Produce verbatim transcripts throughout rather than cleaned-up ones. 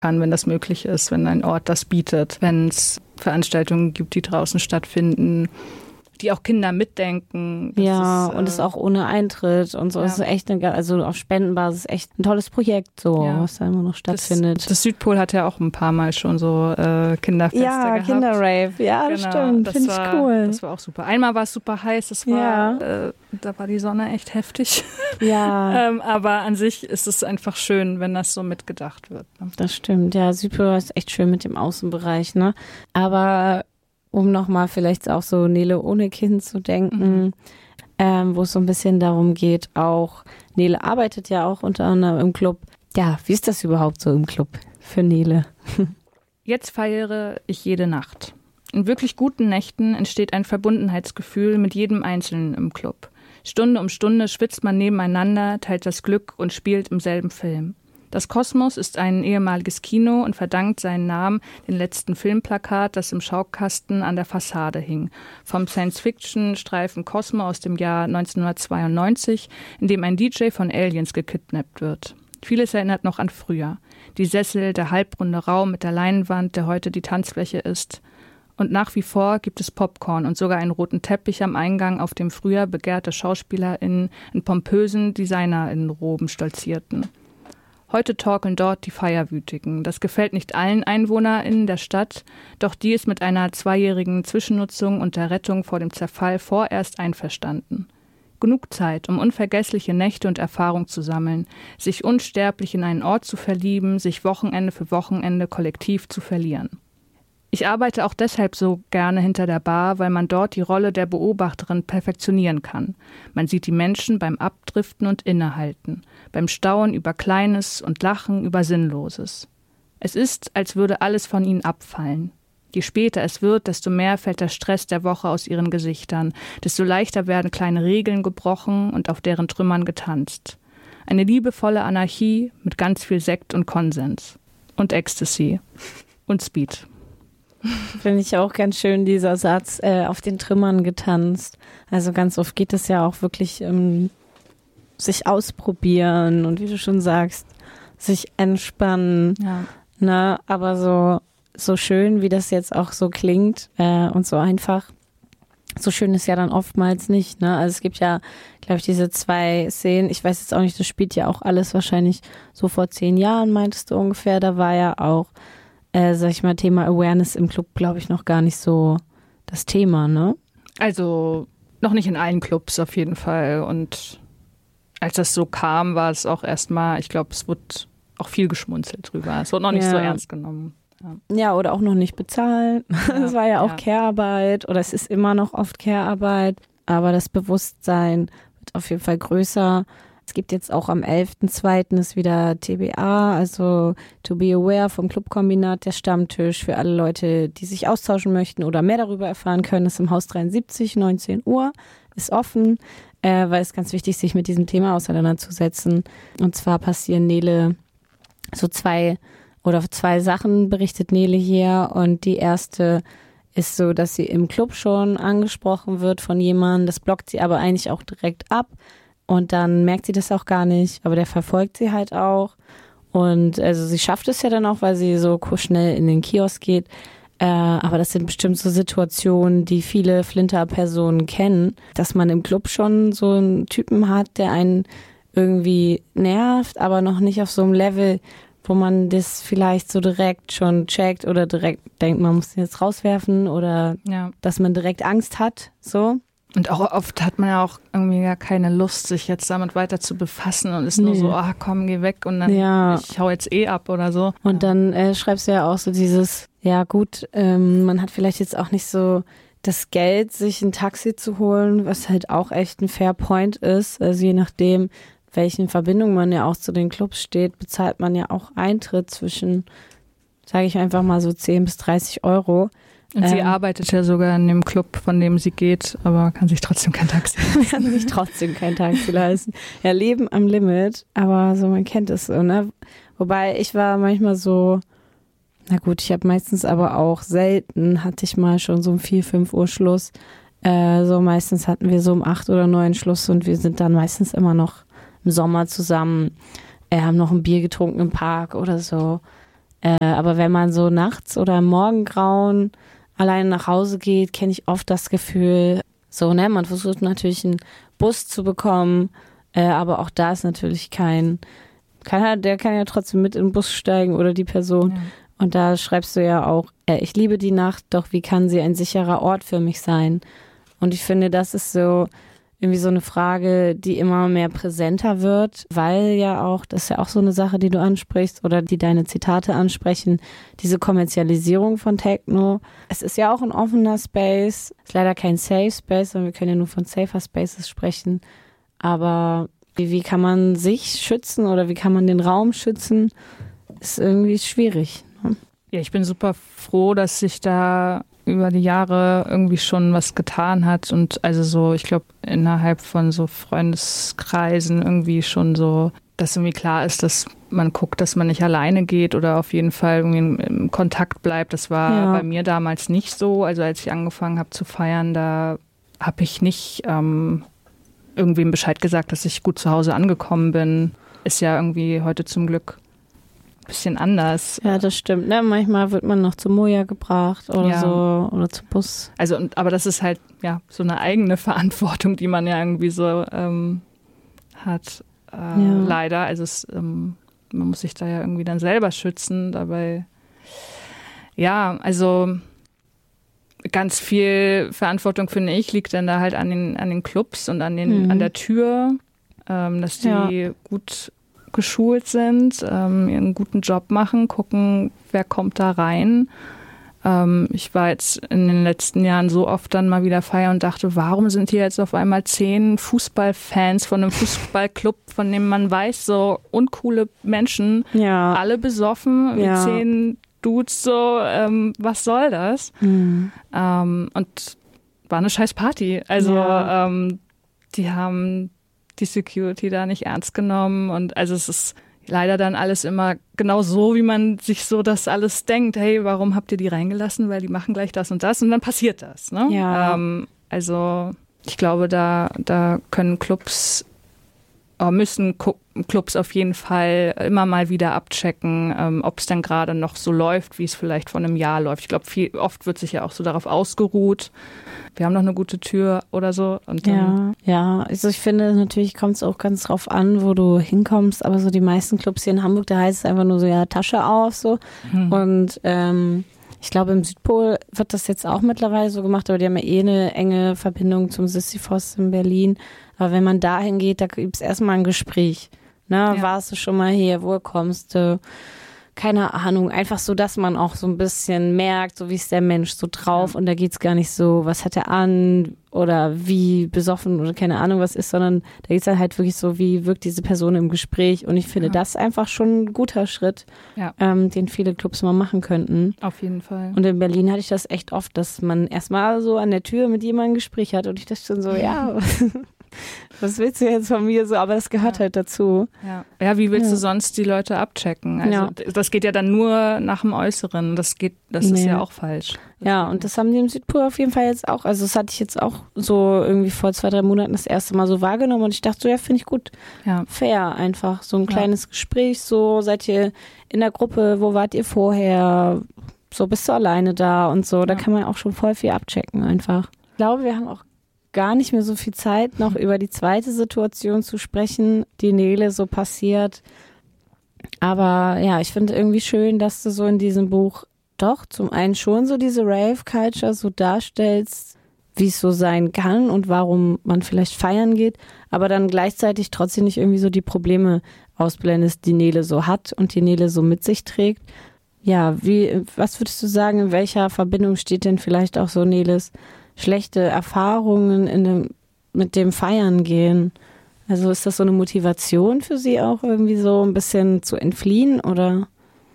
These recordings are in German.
kann, wenn das möglich ist, wenn ein Ort das bietet, wenn es Veranstaltungen gibt, die draußen stattfinden, die auch Kinder mitdenken. Das ja, ist, und es äh, ist auch ohne Eintritt und so. Ja. Es ist echt, eine, also auf Spendenbasis echt ein tolles Projekt, so, ja. was da immer noch stattfindet. Das, das Südpol hat ja auch ein paar Mal schon so äh, Kinderfeste ja, gehabt. Ja, Kinderrave, ja, das genau, stimmt, das finde ich cool. Das war auch super. Einmal war es super heiß, das war, ja. äh, da war die Sonne echt heftig. Ja. ähm, aber an sich ist es einfach schön, wenn das so mitgedacht wird. Ne? Das stimmt, ja, Südpol ist echt schön mit dem Außenbereich, ne? Aber um nochmal vielleicht auch so Nele ohne Kind zu denken, mhm. ähm, wo es so ein bisschen darum geht, auch, Nele arbeitet ja auch unter anderem im Club. Ja, wie ist das überhaupt so im Club für Nele? Jetzt feiere ich jede Nacht. In wirklich guten Nächten entsteht ein Verbundenheitsgefühl mit jedem Einzelnen im Club. Stunde um Stunde schwitzt man nebeneinander, teilt das Glück und spielt im selben Film. Das Kosmos ist ein ehemaliges Kino und verdankt seinen Namen dem letzten Filmplakat, das im Schaukasten an der Fassade hing. Vom Science-Fiction-Streifen Cosmo aus dem Jahr neunzehnhundertzweiundneunzig, in dem ein D J von Aliens gekidnappt wird. Vieles erinnert noch an früher. Die Sessel, der halbrunde Raum mit der Leinwand, der heute die Tanzfläche ist. Und nach wie vor gibt es Popcorn und sogar einen roten Teppich am Eingang, auf dem früher begehrte SchauspielerInnen in pompösen DesignerInnenroben stolzierten. Heute torkeln dort die Feierwütigen. Das gefällt nicht allen EinwohnerInnen der Stadt, doch die ist mit einer zweijährigen Zwischennutzung und der Rettung vor dem Zerfall vorerst einverstanden. Genug Zeit, um unvergessliche Nächte und Erfahrung zu sammeln, sich unsterblich in einen Ort zu verlieben, sich Wochenende für Wochenende kollektiv zu verlieren. Ich arbeite auch deshalb so gerne hinter der Bar, weil man dort die Rolle der Beobachterin perfektionieren kann. Man sieht die Menschen beim Abdriften und Innehalten, beim Staunen über Kleines und Lachen über Sinnloses. Es ist, als würde alles von ihnen abfallen. Je später es wird, desto mehr fällt der Stress der Woche aus ihren Gesichtern, desto leichter werden kleine Regeln gebrochen und auf deren Trümmern getanzt. Eine liebevolle Anarchie mit ganz viel Sekt und Konsens. Und Ecstasy. Und Speed. Finde ich auch ganz schön, dieser Satz, äh, auf den Trümmern getanzt. Also ganz oft geht es ja auch wirklich um sich ausprobieren und wie du schon sagst, sich entspannen. Ja. Na, aber so, so schön, wie das jetzt auch so klingt äh, und so einfach, so schön ist ja dann oftmals nicht. Ne? Also es gibt ja, glaube ich, diese zwei Szenen. Ich weiß jetzt auch nicht, das spielt ja auch alles wahrscheinlich so vor zehn Jahren, meintest du ungefähr. Da war ja auch Äh, sag ich mal, Thema Awareness im Club, glaube ich, noch gar nicht so das Thema, ne? Also noch nicht in allen Clubs auf jeden Fall. Und als das so kam, war es auch erstmal, ich glaube, es wurde auch viel geschmunzelt drüber. Es wurde noch nicht ja. so ernst genommen. Ja. ja, oder auch noch nicht bezahlt. Es ja, war ja auch ja. Care-Arbeit oder es ist immer noch oft Care-Arbeit. Aber das Bewusstsein wird auf jeden Fall größer. Es gibt jetzt auch am elften zweiten ist wieder T B A, also To Be Aware vom Clubkombinat, der Stammtisch für alle Leute, die sich austauschen möchten oder mehr darüber erfahren können, ist im Haus dreiundsiebzig, neunzehn Uhr, ist offen, äh, weil es ganz wichtig ist, sich mit diesem Thema auseinanderzusetzen. Und zwar passieren Nele so zwei oder zwei Sachen, berichtet Nele hier. Und die erste ist so, dass sie im Club schon angesprochen wird von jemandem, das blockt sie aber eigentlich auch direkt ab. Und dann merkt sie das auch gar nicht, aber der verfolgt sie halt auch. Und also sie schafft es ja dann auch, weil sie so schnell in den Kiosk geht. Äh, aber das sind bestimmt so Situationen, die viele Flinter-Personen kennen, dass man im Club schon so einen Typen hat, der einen irgendwie nervt, aber noch nicht auf so einem Level, wo man das vielleicht so direkt schon checkt oder direkt denkt, man muss den jetzt rauswerfen oder ja. dass man direkt Angst hat, so. Und auch oft hat man ja auch irgendwie gar keine Lust, sich jetzt damit weiter zu befassen und ist nur nee. so, ah komm, geh weg und dann ja. ich hau jetzt eh ab oder so. Und ja. dann äh, schreibst du ja auch so dieses, ja gut, ähm, man hat vielleicht jetzt auch nicht so das Geld, sich ein Taxi zu holen, was halt auch echt ein Fair Point ist. Also je nachdem, welchen Verbindungen man ja auch zu den Clubs steht, bezahlt man ja auch Eintritt zwischen, sage ich einfach mal so zehn bis dreißig Euro. Und sie ähm, arbeitet ja sogar in dem Club, von dem sie geht, aber kann sich trotzdem kein Taxi leisten. kann sich trotzdem kein Taxi leisten. Ja, Leben am Limit, aber so, man kennt es so, ne? Wobei ich war manchmal so, na gut, ich habe meistens aber auch selten, hatte ich mal schon so um vier, fünf Uhr Schluss. Äh, so meistens hatten wir so um acht oder neun Schluss und wir sind dann meistens immer noch im Sommer zusammen, äh, haben noch ein Bier getrunken im Park oder so. Äh, aber wenn man so nachts oder im Morgengrauen alleine nach Hause geht, kenne ich oft das Gefühl, so, ne, man versucht natürlich einen Bus zu bekommen, äh, aber auch da ist natürlich kein, keiner, der kann ja trotzdem mit in den Bus steigen oder die Person. Ja. Und da schreibst du ja auch, äh, ich liebe die Nacht, doch wie kann sie ein sicherer Ort für mich sein? Und ich finde, das ist so irgendwie so eine Frage, die immer mehr präsenter wird, weil ja auch, das ist ja auch so eine Sache, die du ansprichst oder die deine Zitate ansprechen, diese Kommerzialisierung von Techno. Es ist ja auch ein offener Space, ist leider kein Safe Space, sondern wir können ja nur von Safer Spaces sprechen. Aber wie, wie kann man sich schützen oder wie kann man den Raum schützen, ist irgendwie schwierig. Ne? Ja, ich bin super froh, dass sich da über die Jahre irgendwie schon was getan hat und also so, ich glaube, innerhalb von so Freundeskreisen irgendwie schon so, dass irgendwie klar ist, dass man guckt, dass man nicht alleine geht oder auf jeden Fall irgendwie im Kontakt bleibt. Das war ja bei mir damals nicht so. Also als ich angefangen habe zu feiern, da habe ich nicht ähm, irgendwem Bescheid gesagt, dass ich gut zu Hause angekommen bin. Ist ja irgendwie heute zum Glück bisschen anders. Ja, das stimmt. Ne? Manchmal wird man noch zu Moja gebracht oder ja. so oder zu Bus. Also, und, aber das ist halt ja so eine eigene Verantwortung, die man ja irgendwie so ähm, hat. Äh, ja. Leider. Also es, ähm, man muss sich da ja irgendwie dann selber schützen. Dabei, ja, also ganz viel Verantwortung, finde ich, liegt dann da halt an den, an den Clubs und an, den, mhm. an der Tür, ähm, dass die ja. gut geschult sind, ähm, ihren guten Job machen, gucken, wer kommt da rein. Ähm, ich war jetzt in den letzten Jahren so oft dann mal wieder feiern und dachte, warum sind hier jetzt auf einmal zehn Fußballfans von einem Fußballclub, von dem man weiß, so uncoole Menschen, ja. alle besoffen, ja. wie zehn Dudes, so, ähm, was soll das? Mhm. Ähm, und war eine scheiß Party. Also ja. ähm, die haben die Security da nicht ernst genommen und also es ist leider dann alles immer genau so, wie man sich so das alles denkt. Hey, warum habt ihr die reingelassen? Weil die machen gleich das und das und dann passiert das. Ne? Ja. Ähm, also ich glaube, da, da können Clubs, müssen Clubs auf jeden Fall immer mal wieder abchecken, ähm, ob es dann gerade noch so läuft, wie es vielleicht vor einem Jahr läuft. Ich glaube, viel, oft wird sich ja auch so darauf ausgeruht, wir haben noch eine gute Tür oder so. Und dann ja, ja, also ich finde, natürlich kommt es auch ganz drauf an, wo du hinkommst, aber so die meisten Clubs hier in Hamburg, da heißt es einfach nur so, ja, Tasche auf, so. Hm. Und ähm, ich glaube, im Südpol wird das jetzt auch mittlerweile so gemacht, aber die haben ja eh eine enge Verbindung zum Sisyphos in Berlin. Aber wenn man dahin geht, da gibt es erstmal ein Gespräch. Ne? Ja. Warst du schon mal hier? Wo kommst du? Keine Ahnung. Einfach so, dass man auch so ein bisschen merkt, so wie ist der Mensch so drauf. Ja. Und da geht es gar nicht so, was hat er an oder wie besoffen oder keine Ahnung was ist, sondern da geht es dann halt wirklich so, wie wirkt diese Person im Gespräch. Und ich finde ja. das einfach schon ein guter Schritt, ja. ähm, den viele Clubs mal machen könnten. Auf jeden Fall. Und in Berlin hatte ich das echt oft, dass man erstmal so an der Tür mit jemandem ein Gespräch hat und ich dachte schon so, ja, was willst du jetzt von mir so? Aber das gehört ja. halt dazu. Ja, ja wie willst ja. du sonst die Leute abchecken? Also ja. das geht ja dann nur nach dem Äußeren. Das geht, das nee. ist ja auch falsch. Das ja, und das haben die im Südpol auf jeden Fall jetzt auch. Also das hatte ich jetzt auch so irgendwie vor zwei, drei Monaten das erste Mal so wahrgenommen und ich dachte so, ja, finde ich gut. Ja. Fair einfach. So ein kleines ja. Gespräch, so seid ihr in der Gruppe, wo wart ihr vorher? So bist du alleine da und so. Da ja. kann man auch schon voll viel abchecken einfach. Ich glaube, wir haben auch gar nicht mehr so viel Zeit, noch über die zweite Situation zu sprechen, die Nele so passiert. Aber ja, ich finde irgendwie schön, dass du so in diesem Buch doch zum einen schon so diese Rave-Culture so darstellst, wie es so sein kann und warum man vielleicht feiern geht, aber dann gleichzeitig trotzdem nicht irgendwie so die Probleme ausblendest, die Nele so hat und die Nele so mit sich trägt. Ja, wie, was würdest du sagen, in welcher Verbindung steht denn vielleicht auch so Neles schlechte Erfahrungen in dem, mit dem Feiern gehen? Also ist das so eine Motivation für sie auch irgendwie so ein bisschen zu entfliehen oder?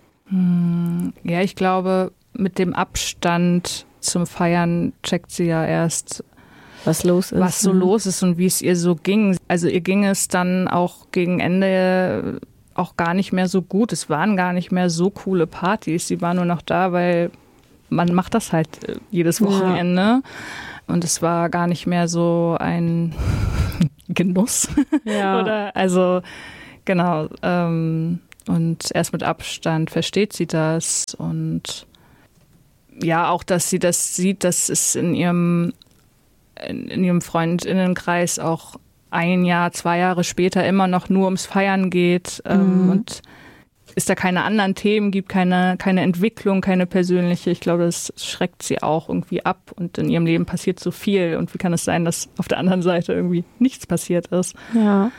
Ja, ich glaube, mit dem Abstand zum Feiern checkt sie ja erst, was los ist. Was so ja. los ist und wie es ihr so ging. Also ihr ging es dann auch gegen Ende auch gar nicht mehr so gut. Es waren gar nicht mehr so coole Partys. Sie war nur noch da, weil man macht das halt jedes Wochenende. Ja. Und es war gar nicht mehr so ein Genuss. Ja. Oder, also, genau. Ähm, Und erst mit Abstand versteht sie das. Und ja, auch, dass sie das sieht, dass es in ihrem, in, in ihrem Freundinnenkreis auch ein Jahr, zwei Jahre später immer noch nur ums Feiern geht. Ähm, Mhm. Und es da keine anderen Themen gibt, keine, keine Entwicklung, keine persönliche. Ich glaube, das schreckt sie auch irgendwie ab. Und in ihrem Leben passiert so viel. Und wie kann es sein, dass auf der anderen Seite irgendwie nichts passiert ist? Ja.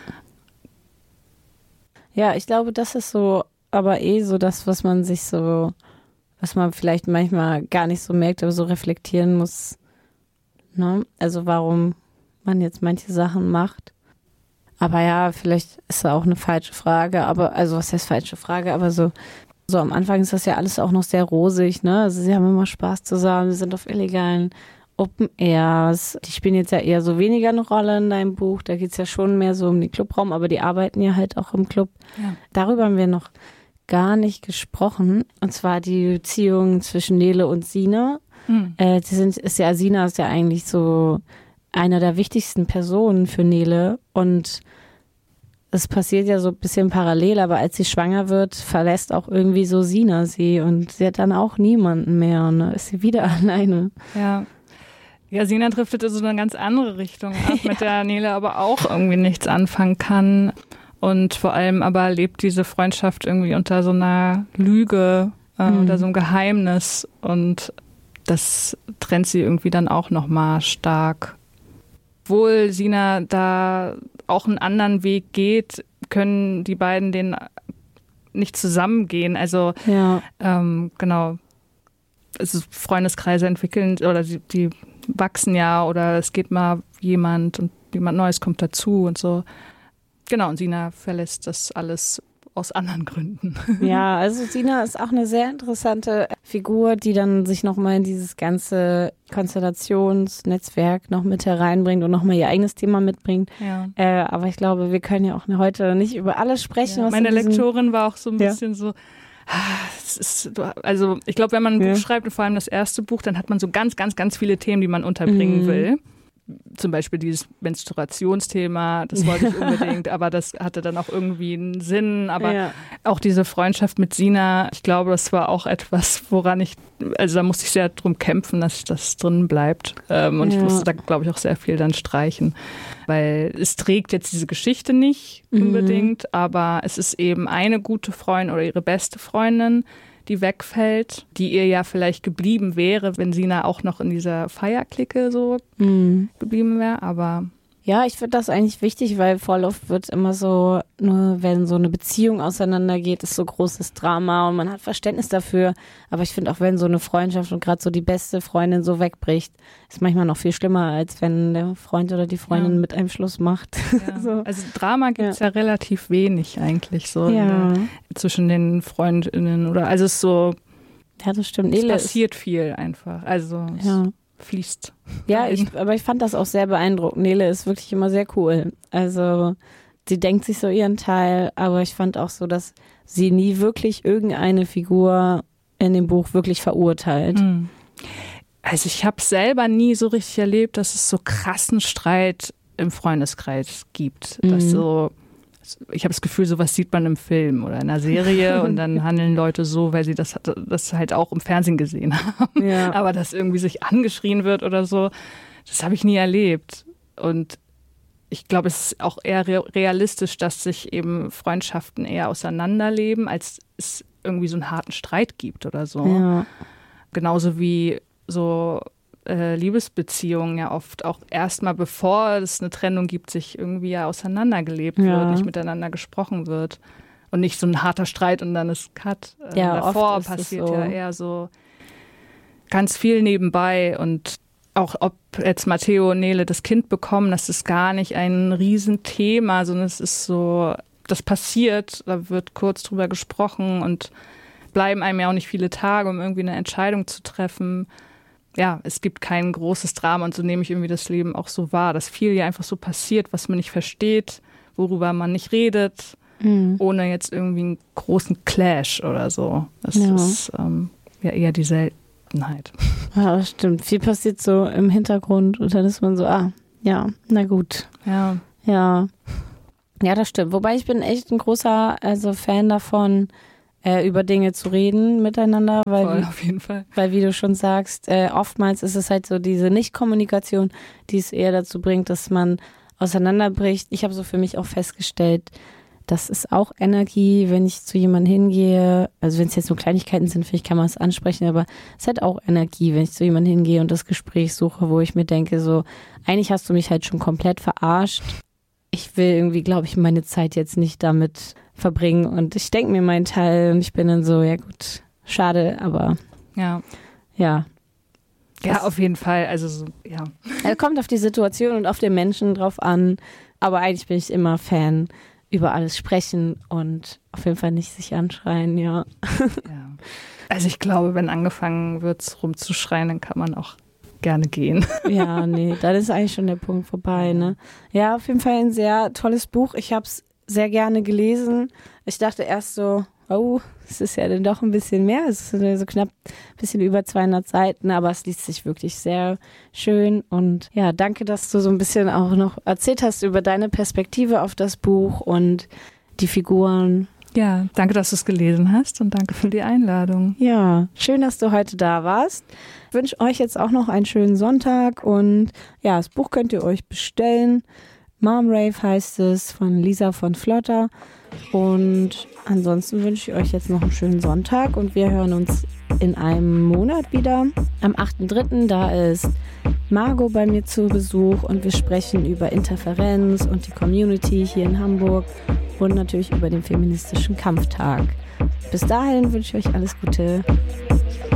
Ja, ich glaube, das ist so, aber eh so das, was man sich so, was man vielleicht manchmal gar nicht so merkt, aber so reflektieren muss. Ne? Also warum man jetzt manche Sachen macht. Aber ja, vielleicht ist da auch eine falsche Frage, aber, also was heißt falsche Frage, aber so, so am Anfang ist das ja alles auch noch sehr rosig, ne? Also sie haben immer Spaß zusammen, sie sind auf illegalen Open Airs. Die spielen jetzt ja eher so weniger eine Rolle in deinem Buch. Da geht es ja schon mehr so um den Clubraum, aber die arbeiten ja halt auch im Club. Ja. Darüber haben wir noch gar nicht gesprochen. Und zwar die Beziehung zwischen Nele und Sina. Mhm. Äh, die sind, ist ja, Sina ist ja eigentlich so einer der wichtigsten Personen für Nele. Und es passiert ja so ein bisschen parallel, aber als sie schwanger wird, verlässt auch irgendwie so Sina sie. Und sie hat dann auch niemanden mehr. Und dann ist sie wieder alleine. Ja. Ja, Sina driftet in so eine ganz andere Richtung ab, ja. Mit der Nele aber auch irgendwie nichts anfangen kann. Und vor allem aber lebt diese Freundschaft irgendwie unter so einer Lüge, äh, mhm. unter so einem Geheimnis. Und das trennt sie irgendwie dann auch nochmal stark. Obwohl Sina da auch einen anderen Weg geht, können die beiden den nicht zusammengehen. Also ja. ähm, genau, also Freundeskreise entwickeln oder die, die wachsen ja oder es geht mal jemand und jemand Neues kommt dazu und so. Genau, und Sina verlässt das alles aus anderen Gründen. Ja, also Sina ist auch eine sehr interessante Figur, die dann sich nochmal in dieses ganze Konstellationsnetzwerk noch mit hereinbringt und nochmal ihr eigenes Thema mitbringt. Ja. Äh, aber ich glaube, wir können ja auch heute nicht über alles sprechen. Ja, was meine in diesem Lektorin war auch so ein ja. bisschen so, es ist, also ich glaube, wenn man ein ja. Buch schreibt und vor allem das erste Buch, dann hat man so ganz, ganz, ganz viele Themen, die man unterbringen mhm. will. Zum Beispiel dieses Menstruationsthema, das wollte ich unbedingt, aber das hatte dann auch irgendwie einen Sinn. Aber ja. auch diese Freundschaft mit Sina, ich glaube, das war auch etwas, woran ich, also da musste ich sehr drum kämpfen, dass das drin bleibt. Ähm, und ja. ich musste da, glaube ich, auch sehr viel dann streichen. Weil es trägt jetzt diese Geschichte nicht unbedingt, mhm. aber es ist eben eine gute Freundin oder ihre beste Freundin, die wegfällt, die ihr ja vielleicht geblieben wäre, wenn Sina auch noch in dieser Feierklicke so mhm. geblieben wäre, aber ja, ich finde das eigentlich wichtig, weil voll oft wird immer so, nur wenn so eine Beziehung auseinandergeht, ist so großes Drama und man hat Verständnis dafür. Aber ich finde auch, wenn so eine Freundschaft und gerade so die beste Freundin so wegbricht, ist manchmal noch viel schlimmer, als wenn der Freund oder die Freundin ja. mit einem Schluss macht. Ja. so. Also Drama gibt es ja. ja relativ wenig eigentlich so ja. der, zwischen den Freundinnen oder also es ist so, ja, das stimmt. Es passiert viel einfach. Also ja. fließt. Ja, ich, aber ich fand das auch sehr beeindruckend. Nele ist wirklich immer sehr cool. Also sie denkt sich so ihren Teil, aber ich fand auch so, dass sie nie wirklich irgendeine Figur in dem Buch wirklich verurteilt. Mhm. Also ich habe selber nie so richtig erlebt, dass es so krassen Streit im Freundeskreis gibt. Mhm. Dass so, ich habe das Gefühl, sowas sieht man im Film oder in einer Serie und dann handeln Leute so, weil sie das, das halt auch im Fernsehen gesehen haben. Ja. Aber dass irgendwie sich angeschrien wird oder so, das habe ich nie erlebt. Und ich glaube, es ist auch eher realistisch, dass sich eben Freundschaften eher auseinanderleben, als es irgendwie so einen harten Streit gibt oder so. Ja. Genauso wie so äh, Liebesbeziehungen ja oft auch erstmal, bevor es eine Trennung gibt, sich irgendwie ja auseinandergelebt ja. wird, nicht miteinander gesprochen wird. Und nicht so ein harter Streit und dann ist Cut. Äh, ja, davor passiert so. ja eher so ganz viel nebenbei und auch ob jetzt Matteo und Nele das Kind bekommen, das ist gar nicht ein Riesenthema, sondern es ist so, das passiert, da wird kurz drüber gesprochen und bleiben einem ja auch nicht viele Tage, um irgendwie eine Entscheidung zu treffen. Ja, es gibt kein großes Drama und so nehme ich irgendwie das Leben auch so wahr, dass viel ja einfach so passiert, was man nicht versteht, worüber man nicht redet, mhm. ohne jetzt irgendwie einen großen Clash oder so. Das ja. ist ähm, ja eher die Seltenheit. Ja, das stimmt. Viel passiert so im Hintergrund und dann ist man so, ah, ja, na gut. Ja. Ja. Ja, das stimmt. Wobei ich bin echt ein großer also Fan davon, äh, über Dinge zu reden miteinander. Weil, Voll, auf jeden Fall. Weil, wie du schon sagst, äh, oftmals ist es halt so diese Nicht-Kommunikation, die es eher dazu bringt, dass man auseinanderbricht. Ich habe so für mich auch festgestellt, das ist auch Energie, wenn ich zu jemandem hingehe. Also wenn es jetzt nur Kleinigkeiten sind, finde ich, kann man es ansprechen, aber es hat auch Energie, wenn ich zu jemandem hingehe und das Gespräch suche, wo ich mir denke, so, eigentlich hast du mich halt schon komplett verarscht. Ich will irgendwie, glaube ich, meine Zeit jetzt nicht damit verbringen und ich denke mir meinen Teil und ich bin dann so, ja gut, schade, aber ja. Ja. Ja, auf jeden Fall. Also so, ja. Es kommt auf die Situation und auf den Menschen drauf an, aber eigentlich bin ich immer Fan, über alles sprechen und auf jeden Fall nicht sich anschreien, ja. ja. Also ich glaube, wenn angefangen wird, rumzuschreien, dann kann man auch gerne gehen. Ja, nee, dann ist eigentlich schon der Punkt vorbei, ne? Ja, auf jeden Fall ein sehr tolles Buch. Ich habe es sehr gerne gelesen. Ich dachte erst so, oh, es ist ja dann doch ein bisschen mehr. Es ist so knapp ein bisschen über zweihundert Seiten, aber es liest sich wirklich sehr schön. Und ja, danke, dass du so ein bisschen auch noch erzählt hast über deine Perspektive auf das Buch und die Figuren. Ja, danke, dass du es gelesen hast und danke für die Einladung. Ja, schön, dass du heute da warst. Ich wünsche euch jetzt auch noch einen schönen Sonntag und ja, das Buch könnt ihr euch bestellen. Mom Rave heißt es, von Lisa von Flotter. Und ansonsten wünsche ich euch jetzt noch einen schönen Sonntag und wir hören uns in einem Monat wieder. Am achten dritten da ist Margot bei mir zu Besuch und wir sprechen über Interferenz und die Community hier in Hamburg und natürlich über den feministischen Kampftag. Bis dahin wünsche ich euch alles Gute.